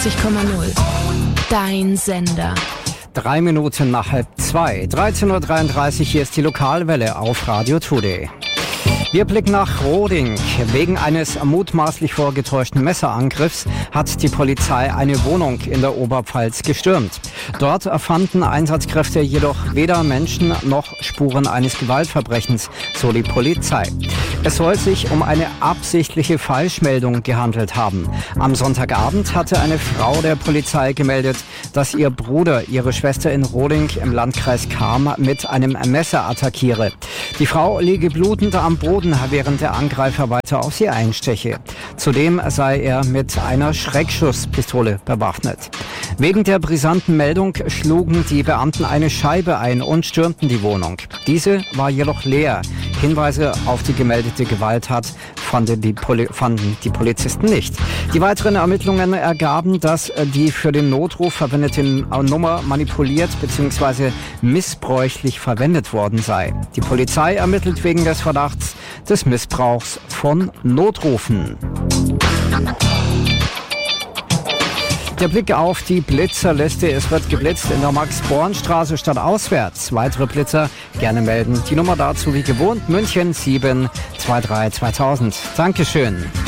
94,0. Dein Sender. 3 Minuten nach 1:30. 13.33 Uhr, hier ist die Lokalwelle auf Radio Today. Wir blicken nach Roding. Wegen eines mutmaßlich vorgetäuschten Messerangriffs hat die Polizei eine Wohnung in der Oberpfalz gestürmt. Dort fanden Einsatzkräfte jedoch weder Menschen noch Spuren eines Gewaltverbrechens, so die Polizei. Es soll sich um eine absichtliche Falschmeldung gehandelt haben. Am Sonntagabend hatte eine Frau der Polizei gemeldet, dass ihr Bruder ihre Schwester in Roding im Landkreis Cham mit einem Messer attackiere. Die Frau liege blutend am Boden, während der Angreifer weiter auf sie einsteche. Zudem sei er mit einer Schreckschusspistole bewaffnet. Wegen der brisanten Meldung schlugen die Beamten eine Scheibe ein und stürmten die Wohnung. Diese war jedoch leer. Hinweise auf die gemeldete Gewalttat fanden die Polizisten nicht. Die weiteren Ermittlungen ergaben, dass die für den Notruf verwendete Nummer manipuliert bzw. missbräuchlich verwendet worden sei. Die Polizei ermittelt wegen des Verdachts des Missbrauchs von Notrufen. Der Blick auf die Blitzerliste. Es wird geblitzt in der Max-Born-Straße stadtauswärts. Weitere Blitzer gerne melden. Die Nummer dazu wie gewohnt München 723 2000. Dankeschön.